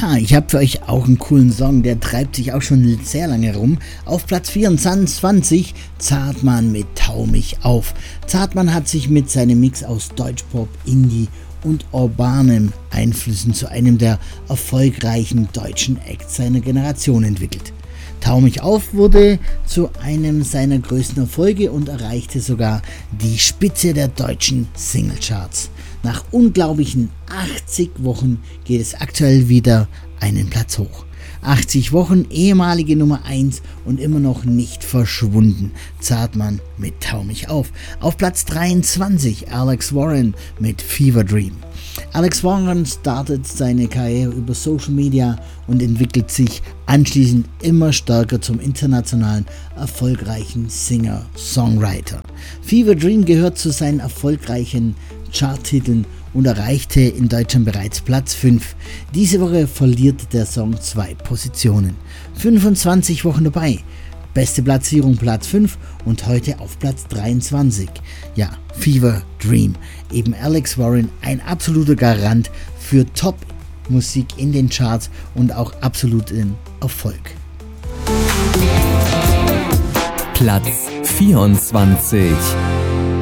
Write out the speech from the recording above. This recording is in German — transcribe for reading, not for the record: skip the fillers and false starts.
Ja, ich habe für euch auch einen coolen Song, der treibt sich auch schon sehr lange rum. Auf Platz 24, Zartmann mit Tau mich auf. Zartmann hat sich mit seinem Mix aus Deutschpop, Indie und urbanen Einflüssen zu einem der erfolgreichen deutschen Acts seiner Generation entwickelt. Tau mich auf wurde zu einem seiner größten Erfolge und erreichte sogar die Spitze der deutschen Singlecharts. Nach unglaublichen 80 Wochen geht es aktuell wieder einen Platz hoch. 80 Wochen, ehemalige Nummer 1 und immer noch nicht verschwunden. Zartmann mit Tau mich auf. Auf Platz 23 Alex Warren mit Fever Dream. Alex Warren startet seine Karriere über Social Media und entwickelt sich anschließend immer stärker zum internationalen erfolgreichen Singer-Songwriter. Fever Dream gehört zu seinen erfolgreichen Charttiteln und erreichte in Deutschland bereits Platz 5. Diese Woche verliert der Song 2 Positionen. 25 Wochen dabei. Beste Platzierung Platz 5 und heute auf Platz 23. Ja, Fever Dream. Eben Alex Warren, ein absoluter Garant für Top-Musik in den Charts und auch absoluten Erfolg. Platz 24.